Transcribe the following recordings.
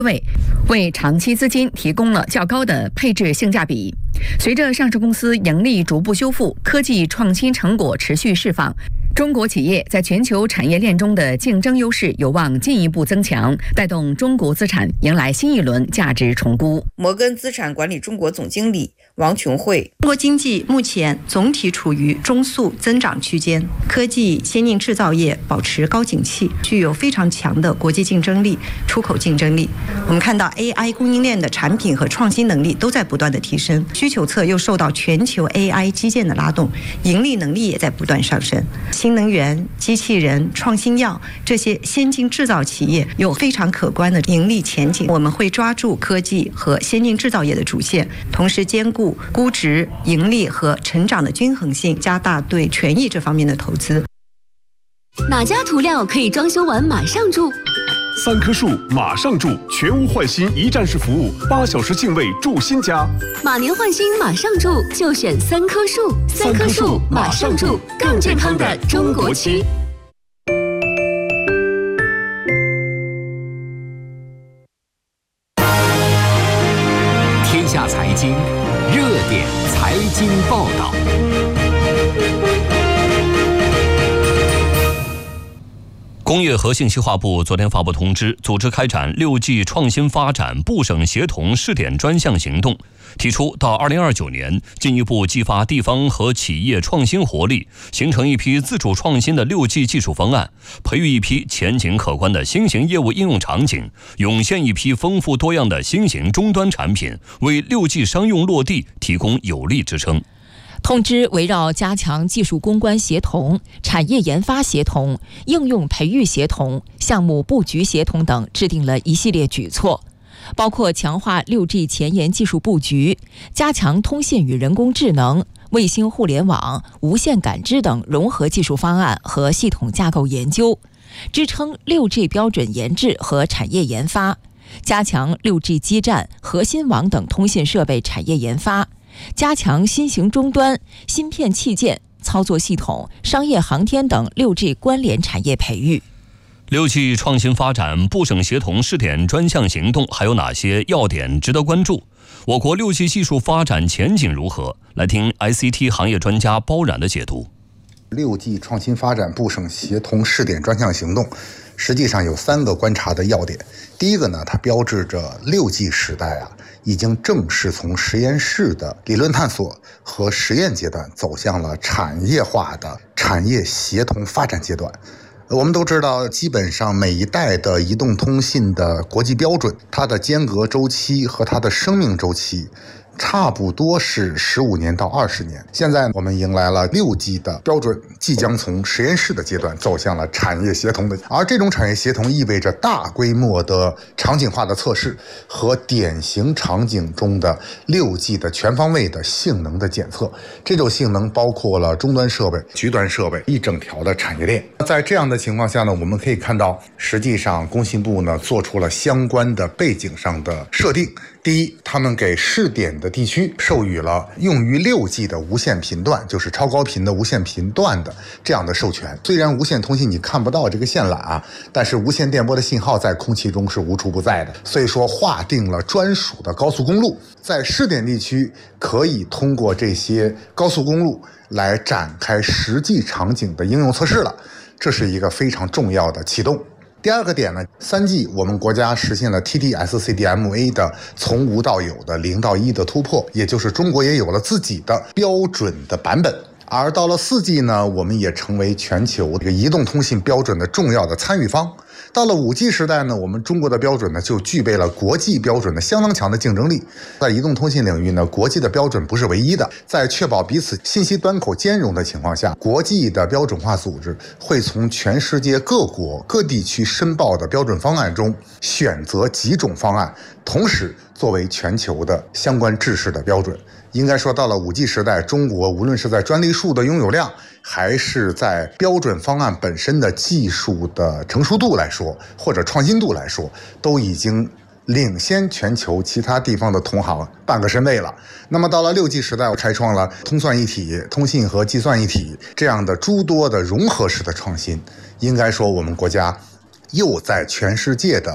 位，为长期资金提供了较高的配置性价比。随着上市公司盈利逐步修复，科技创新成果持续释放，中国企业在全球产业链中的竞争优势有望进一步增强，带动中国资产迎来新一轮价值重估。 摩根资产管理中国总经理王琼慧： 中国经济目前总体处于中速增长区间，科技先进制造业保持高景气，具有非常强的国际竞争力、出口竞争力。我们看到 AI 供应链的产品和创新能力都在不断的提升，需求侧又受到全球 AI 基建的拉动，盈利能力也在不断上升。新能源、机器人、创新药这些先进制造企业有非常可观的盈利前景。我们会抓住科技和先进制造业的主线，同时兼顾估值、盈利和成长的均衡性，加大对权益这方面的投资。 哪家涂料可以装修完马上住 ？3棵树马上住，全屋换新一站式服务，8小时净位住新家。 马年换新马上住，就选3棵树。3棵树马上住，更健康的中国区。 天下财经热点财经报道。 工业和信息化部昨天发布通知，组织开展6G 创新发展部省协同试点专项行动，提出到2029年进一步激发地方和企业创新活力，形成一批自主创新的6G 技术方案，培育一批前景可观的新型业务应用场景，涌现一批丰富多样的新型终端产品，为6G 商用落地提供有力支撑。 通知围绕加强技术攻关协同、产业研发协同、应用培育协同、项目布局协同等制定了一系列举措，包括强化 6G 前沿技术布局，加强通信与人工智能、卫星互联网、无线感知等融合技术方案和系统架构研究，支撑 6G 标准研制和产业研发，加强 6G 基站、核心网等通信设备产业研发，加强新型终端、芯片器件、操作系统、商业航天等 6G 关联产业培育。 6G 创新发展部省协同试点专项行动还有哪些要点值得关注？我国 6G 技术发展前景如何？来听 ICT 行业专家包冉的解读。 6G 创新发展部省协同试点专项行动实际上有3个观察的要点。第一个呢，它标志着 6G 时代已经正式从实验室的理论探索和实验阶段走向了产业化的产业协同发展阶段。我们都知道，基本上每一代的移动通信的国际标准，它的间隔周期和它的生命周期差不多是15年到20年。现在我们迎来了 6G 的标准即将从实验室的阶段走向了产业协同的，而这种产业协同意味着大规模的场景化的测试和典型场景中的 6G 的全方位的性能的检测。这种性能包括了终端设备、局端设备，一整条的产业链。在这样的情况下呢，我们可以看到，实际上工信部呢做出了相关的背景上的设定。第一，他们给试点的地区授予了用于 6G 的无线频段，就是超高频的无线频段的这样的授权。虽然无线通信你看不到这个线缆但是无线电波的信号在空气中是无处不在的，所以说划定了专属的高速公路，在试点地区可以通过这些高速公路来展开实际场景的应用测试了，这是一个非常重要的启动。第二个点呢，3G 我们国家实现了 TD-SCDMA 的从无到有的0到1的突破，也就是中国也有了自己的标准的版本。而到了4G 呢，我们也成为全球这个移动通信标准的重要的参与方。到了5G 时代呢，我们中国的标准呢就具备了国际标准的相当强的竞争力。在移动通信领域呢，国际的标准不是唯一的，在确保彼此信息端口兼容的情况下，国际的标准化组织会从全世界各国各地区申报的标准方案中选择几种方案，同时作为全球的相关制式的标准。应该说，到了5G 时代，中国无论是在专利数的拥有量，还是在标准方案本身的技术的成熟度来说，或者创新度来说，都已经领先全球其他地方的同行半个身位了。那么到了 6G 时代，开创了通算一体、通信和计算一体这样的诸多的融合式的创新。应该说，我们国家又在全世界的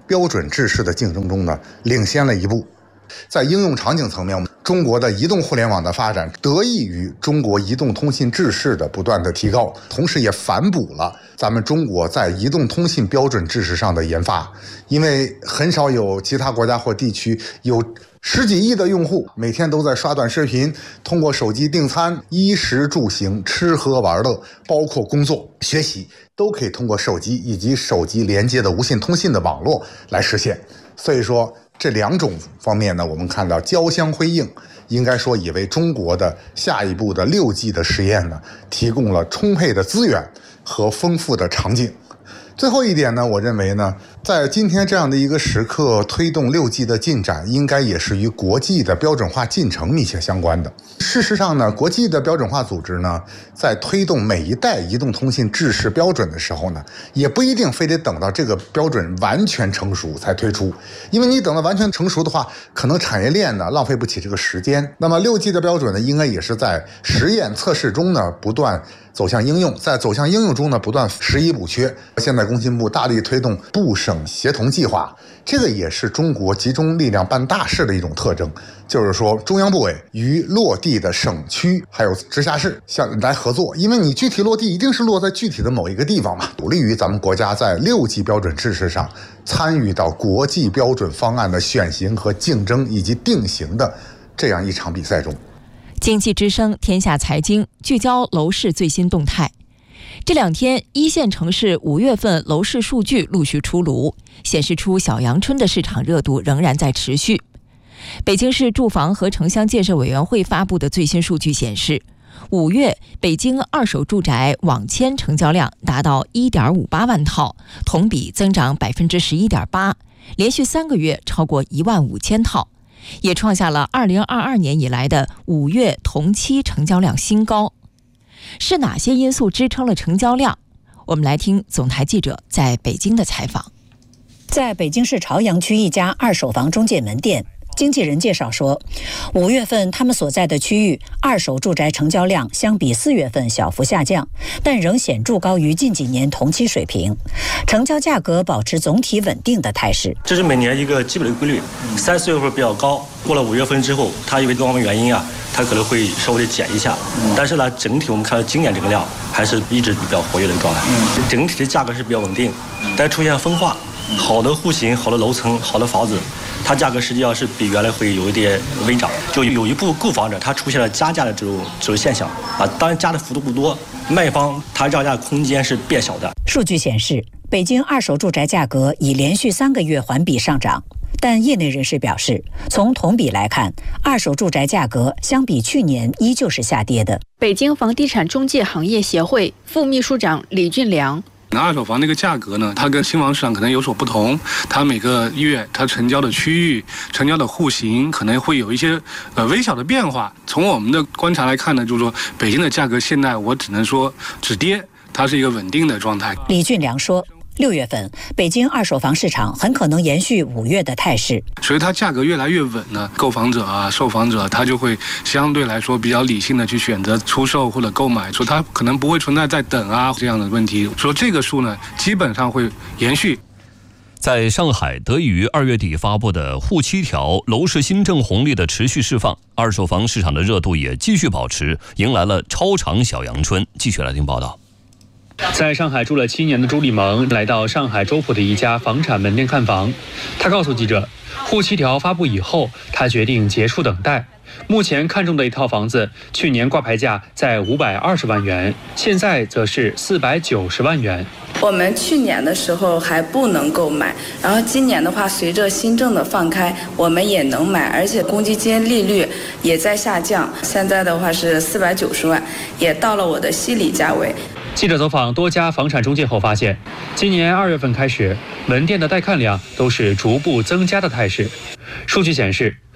标准制式的竞争中呢，领先了一步。在应用场景层面，中国的移动互联网的发展得益于中国移动通信制式的不断的提高，同时也反哺了咱们中国在移动通信标准制式上的研发。因为很少有其他国家或地区有10几亿的用户每天都在刷短视频，通过手机订餐，衣食住行、吃喝玩乐，包括工作、学习，都可以通过手机以及手机连接的无线通信的网络来实现。所以说这2种方面呢，我们看到交相辉映，应该说也为中国的下一步的6G 的实验呢提供了充沛的资源和丰富的场景。最后一点呢，我认为呢，在今天这样的一个时刻，推动6G 的进展，应该也是与国际的标准化进程密切相关的。事实上呢，国际的标准化组织呢，在推动每一代移动通信制式标准的时候呢，也不一定非得等到这个标准完全成熟才推出，因为你等到完全成熟的话，可能产业链呢浪费不起这个时间。那么6G 的标准呢，应该也是在实验测试中呢不断走向应用，在走向应用中呢不断拾遗补缺。现在工信部大力推动部省协同计划，这个也是中国集中力量办大事的一种特征，就是说中央部委与落地的省区还有直辖市来合作，因为你具体落地一定是落在具体的某一个地方嘛，有利于咱们国家在6G 标准制式上参与到国际标准方案的选型和竞争以及定型的这样一场比赛中。 经济之声天下财经聚焦楼市最新动态。这2天1线城市5月份楼市数据陆续出炉，显示出小阳春的市场热度仍然在持续。北京市住房和城乡建设委员会发布的最新数据显示，5月北京二手住宅网签成交量达到 1.58 万套，同比增长 11.8%， 连续3个月超过1万5千套，也创下了2022年以来的5月同期成交量新高。是哪些因素支撑了成交量？我们来听总台记者在北京的采访。 在北京市朝阳区一家二手房中介门店，经纪人介绍说，5月份他们所在的区域二手住宅成交量相比4月份小幅下降，但仍显著高于近几年同期水平，成交价格保持总体稳定的态势。 这是每年一个基本的规律，3、4月份比较高，过了5月份之后，它因为各方面原因啊，它可能会稍微的减一下，但是呢，整体我们看到今年这个量还是一直比较活跃的一个状态，整体的价格是比较稳定，但出现分化，好的户型、好的楼层、好的房子，它价格实际上是比原来会有一点微涨，就有一部分购房者他出现了加价的这种现象啊，当然加的幅度不多，卖方他让价空间是变小的。 数据显示，北京二手住宅价格已连续3个月环比上涨，但业内人士表示，从同比来看，二手住宅价格相比去年依旧是下跌的。 北京房地产中介行业协会副秘书长李俊良。 二手房那个价格呢，它跟新房市场可能有所不同，它每个月它成交的区域、成交的户型可能会有一些微小的变化。从我们的观察来看呢，就是说北京的价格现在我只能说止跌，它是一个稳定的状态。 李俊良说，6月份北京二手房市场很可能延续5月的态势， 所以它价格越来越稳呢，购房者啊、售房者他就会相对来说比较理性的去选择出售或者购买，说它可能不会存在在等啊这样的问题，说这个数呢基本上会延续。 在上海，得益于2月底发布的沪7条楼市新政红利的持续释放，二手房市场的热度也继续保持，迎来了超长小阳春。继续来听报道。 在上海住了7年的朱立萌来到上海周浦的一家房产门店看房。他告诉记者，沪7条发布以后，他决定结束等待。目前看中的一套房子，去年挂牌价在520万元，现在则是490万元。 我们去年的时候还不能购买，然后今年的话，随着新政的放开，我们也能买，而且公积金利率也在下降，现在的话是490万，也到了我的心理价位。 记者走访多家房产中介后发现，今年2月份开始，门店的带看量都是逐步增加的态势。数据显示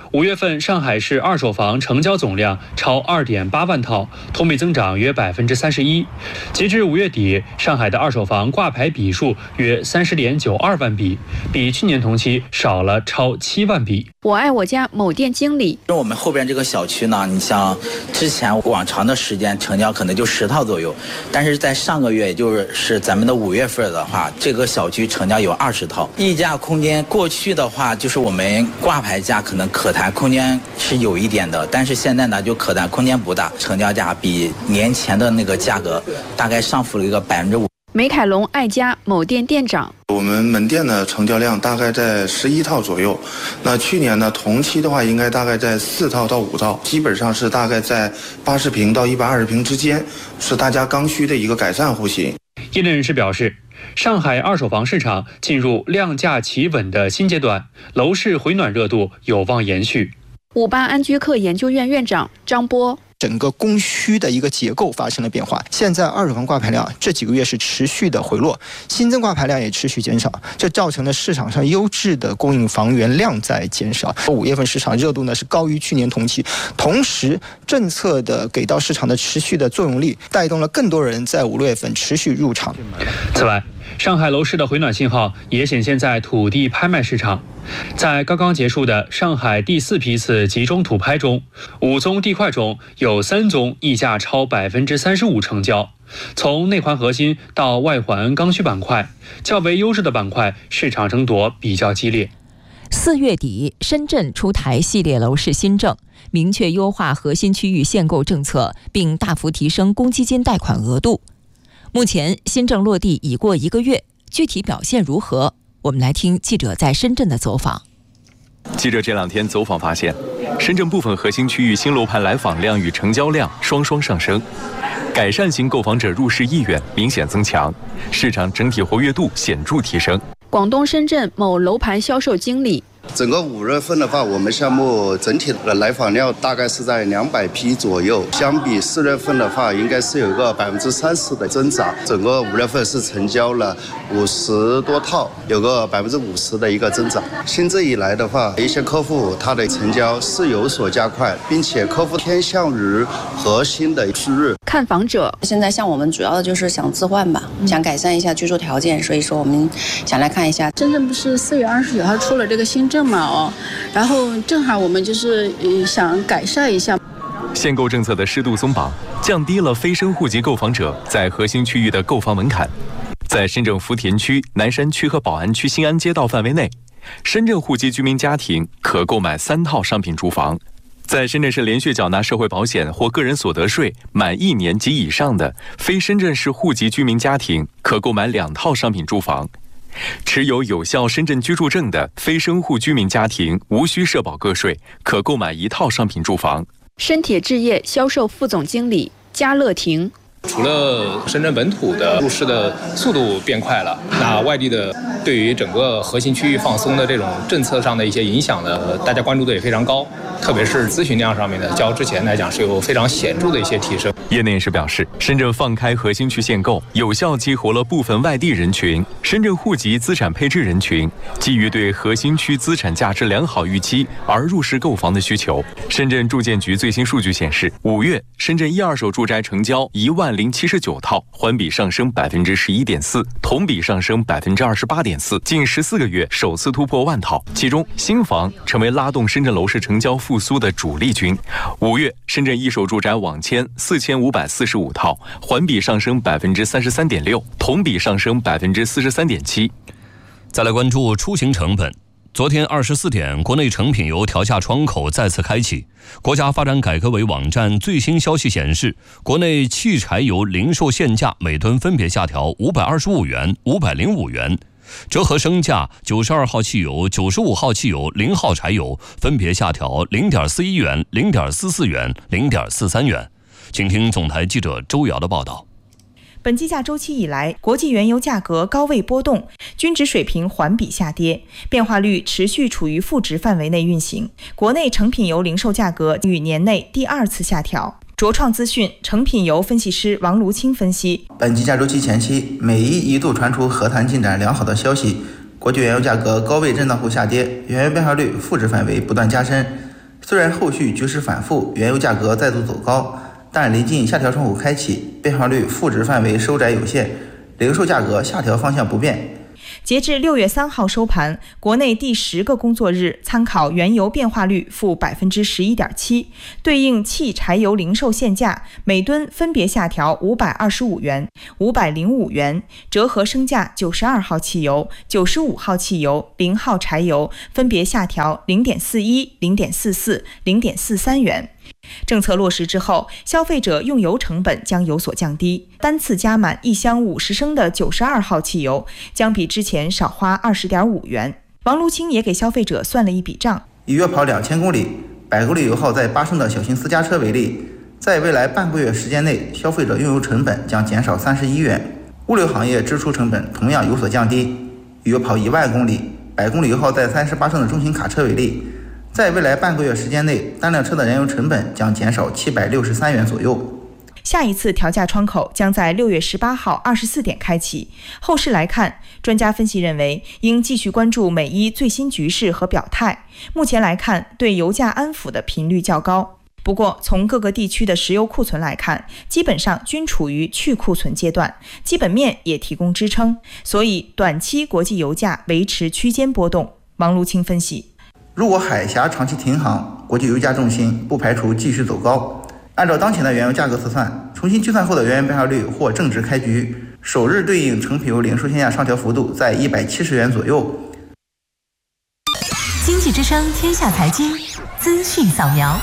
5月份上海市二手房成交总量超2.8万套，同比增长约31%。截至5月底，上海的二手房挂牌笔数约30.92万笔，比去年同期少了超7万笔。 我爱我家某店经理， 我们后边这个小区呢，你像之前往常的时间成交可能就10套左右，但是在上个月，也就是咱们的5月份的话，这个小区成交有20套。溢价空间过去的话，就是我们挂牌价可能可谈空间是有一点的，但是现在呢就可谈空间不大，成交价比年前的那个价格大概上浮了一个5%。 梅凯龙爱家某店店长， 我们门店的成交量大概在11套左右，那去年呢同期的话应该大概在4套到5套，基本上是大概在80平到120平之间，是大家刚需的一个改善户型。 业内人士表示，上海二手房市场进入量价企稳的新阶段，楼市回暖热度有望延续。 58安居客研究院院长张波， 整个供需的一个结构发生了变化，现在二手房挂牌量这几个月是持续的回落，新增挂牌量也持续减少，这造成了市场上优质的供应房源量在减少。5月份市场热度呢是高于去年同期，同时政策的给到市场的持续的作用力，带动了更多人在5、6月份持续入场。 此外，上海楼市的回暖信号也显现在土地拍卖市场。在刚刚结束的上海第4批次集中土拍中，5宗地块中有3宗溢价超35%成交。从内环核心到外环刚需板块，较为优质的板块市场争夺比较激烈。 4月底，深圳出台系列楼市新政，明确优化核心区域限购政策，并大幅提升公积金贷款额度。目前新政落地已过1个月，具体表现如何？我们来听记者在深圳的走访。 记者这2天走访发现，深圳部分核心区域新楼盘来访量与成交量双双上升，改善型购房者入市意愿明显增强，市场整体活跃度显著提升。 广东深圳某楼盘销售经理， 整个5月份的话，我们项目整体的来访量大概是在200批左右，相比4月份的话，应该是有个30%的增长。整个5月份是成交了50多套，有个50%的一个增长。新政以来的话，一些客户他的成交是有所加快，并且客户偏向于核心的区域。 看房者现在像我们主要的就是想置换吧，想改善一下居住条件，所以说我们想来看一下。 深圳不是4月29号出了这个新政嘛，然后正好我们就是想改善一下。 限购政策的适度松绑，降低了非深户籍购房者在核心区域的购房门槛。在深圳福田区、南山区和宝安区新安街道范围内，深圳户籍居民家庭可购买3套商品住房。在深圳市连续缴纳社会保险或个人所得税满1年及以上的非深圳市户籍居民家庭，可购买2套商品住房。持有有效深圳居住证的非深户居民家庭无需社保个税，可购买1套商品住房。 深铁置业销售副总经理嘉乐婷， 除了深圳本土的入市的速度变快了，那外地的对于整个核心区域放松的这种政策上的一些影响呢，大家关注度也非常高，特别是咨询量上面的，较之前来讲是有非常显著的一些提升。 业内人士表示，深圳放开核心区限购，有效激活了部分外地人群、深圳户籍资产配置人群基于对核心区资产价值良好预期而入市购房的需求。深圳住建局最新数据显示，5月深圳一二手住宅成交10079套，环比上升11.4%，同比上升28.4%，近14个月首次突破万套。其中，新房成为拉动深圳楼市成交复苏的主力军。5月，深圳一手住宅网签4545套，环比上升33.6%，同比上升43.7%。 再来关注出行成本。昨天24点，国内成品油调价窗口再次开启。国家发展改革委网站最新消息显示，国内汽柴油零售限价每吨分别下调525元、505元，折合升价92号汽油、95号汽油、0号柴油分别下调0.41元、0.44元、0.43元。请听总台记者周瑶的报道。 本计价周期以来，国际原油价格高位波动，均值水平环比下跌，变化率持续处于负值范围内运行。国内成品油零售价格于年内第2次下调。卓创资讯成品油分析师王卢清分析， 本计价周期前期，美伊一度传出和谈进展良好的消息，国际原油价格高位震荡后下跌，原油变化率负值范围不断加深。 虽然后续局势反复，原油价格再度走高，但临近下调窗口开启，变化率负值范围收窄有限，零售价格下调方向不变。 截至6月3号收盘，国内第10个工作日参考原油变化率负 11.7%， 对应汽柴油零售限价每吨分别下调525元、505元，折合升价92号汽油、95号汽油、0号柴油分别下调 0.41、0.44、0.43元。政策落实之后，消费者用油成本将有所降低，单次加满1箱50升的92号汽油将比之前少花 20.5 元。王卢清也给消费者算了一笔账， 以约跑2000公里、100公里油耗在8升的小型私家车为例，在未来半个月时间内，消费者用油成本将减少31元。物流行业支出成本同样有所降低，以约跑10000公里、100公里油耗在38升的中型卡车为例，在未来半个月时间内，单辆车的燃油成本将减少763元左右。 下一次调价窗口将在6月18号24点开启。后市来看，专家分析认为，应继续关注美伊最新局势和表态。目前来看，对油价安抚的频率较高。不过，从各个地区的石油库存来看，基本上均处于去库存阶段，基本面也提供支撑，所以短期国际油价维持区间波动。王卢清分析， 如果海峡长期停航，国际油价重心不排除继续走高。按照当前的原油价格测算，重新计算后的原油变化率或正值开局，首日对应成品油零售限价上调幅度在170元左右。 经济之声天下财经资讯扫描。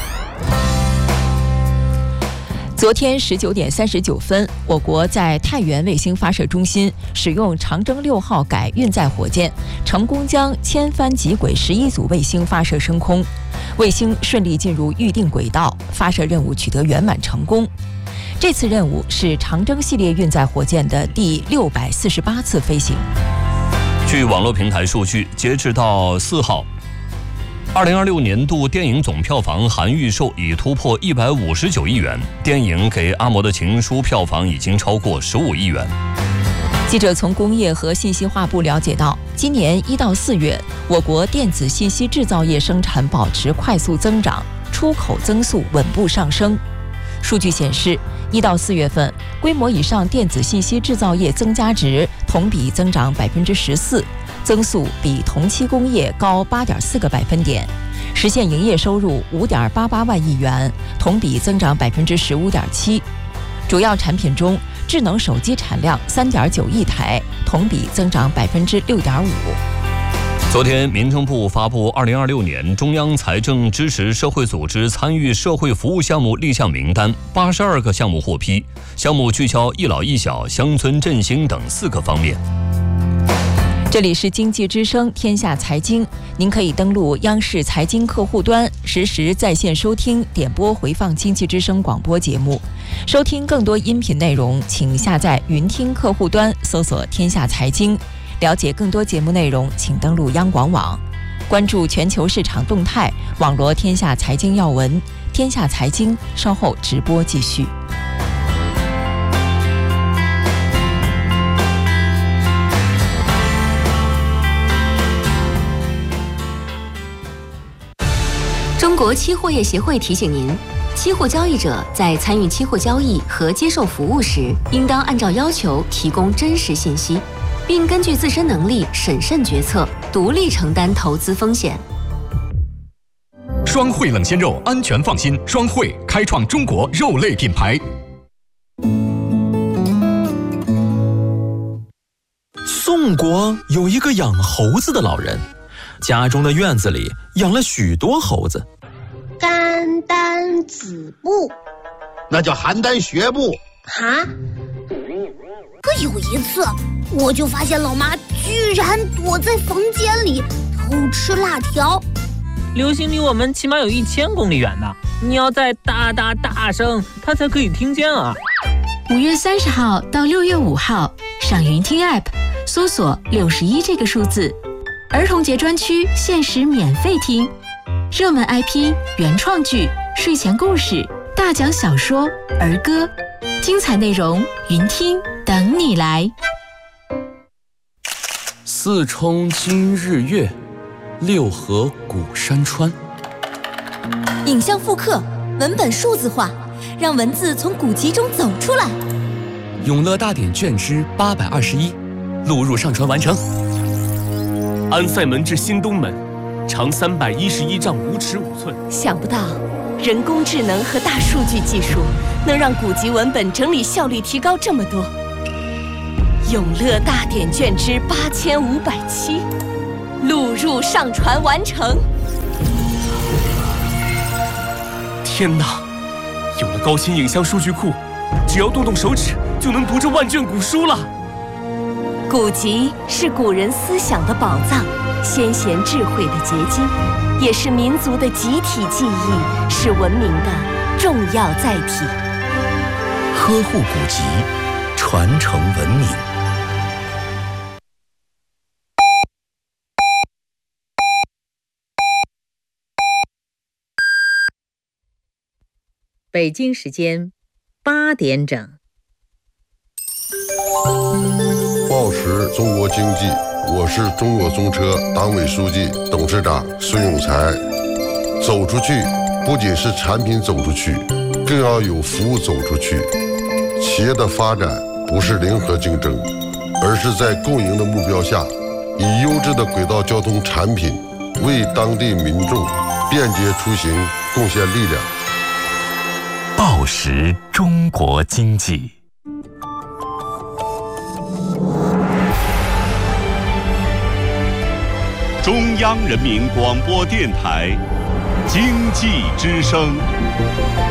昨天19点39分，我国在太原卫星发射中心使用长征6号改运载火箭，成功将千帆极轨11组卫星发射升空，卫星顺利进入预定轨道，发射任务取得圆满成功。这次任务是长征系列运载火箭的第648次飞行。 据网络平台数据，截至到4号，2026年度电影总票房含预售已突破159亿元，电影《给阿嬷的情书》票房已经超过15亿元。 记者从工业和信息化部了解到，今年1到4月，我国电子信息制造业生产保持快速增长，出口增速稳步上升。数据显示，1到4月份，规模以上电子信息制造业增加值同比增长14%，增速比同期工业高8.4个百分点，实现营业收入5.88万亿元，同比增长15.7%。主要产品中，智能手机产量3.9亿台，同比增长6.5%。 昨天，民政部发布2026年中央财政支持社会组织参与社会服务项目立项名单，82个项目获批，项目聚焦一老一小、乡村振兴等4个方面。 这里是经济之声天下财经，您可以登录央视财经客户端，实时在线收听、点播回放经济之声广播节目。收听更多音频内容，请下载云听客户端，搜索天下财经。了解更多节目内容，请登录央广网。关注全球市场动态，网罗天下财经要闻。天下财经稍后直播继续。 中国期货业协会提醒您，期货交易者在参与期货交易和接受服务时，应当按照要求提供真实信息，并根据自身能力审慎决策，独立承担投资风险。 双汇冷鲜肉，安全放心。双汇开创中国肉类品牌。 宋国有一个养猴子的老人，家中的院子里养了许多猴子。 邯郸子布， 那叫邯郸学步。 哈？可有一次，我就发现老妈居然躲在房间里偷吃辣条。 流星离我们起码有1000公里远呢，你要再大声，它才可以听见啊。 5月30号到6月5号，上云听 App 搜索61这个数字，儿童节专区限时免费听，热门 IP、原创剧、睡前故事、大奖小说、儿歌，精彩内容云听等你来。 4冲今日月，6合古山川。 影像复刻，文本数字化，让文字从古籍中走出来。 永乐大典卷之821，录入上传完成。安塞门至新东门，长311丈5尺5寸。 想不到，人工智能和大数据技术能让古籍文本整理效率提高这么多。永乐大典卷之8507，录入上传完成。 天哪！有了高新影像数据库，只要动动手指就能读这万卷古书了。 古籍是古人思想的宝藏，先贤智慧的结晶，也是民族的集体记忆，是文明的重要载体。 呵护古籍，传承文明。 北京时间8点整。 报时中国经济，我是中国中车党委书记、董事长孙永才。走出去，不仅是产品走出去，更要有服务走出去。企业的发展不是零和竞争，而是在共赢的目标下，以优质的轨道交通产品为当地民众便捷出行贡献力量。 报时中国经济。 中央人民广播电台经济之声。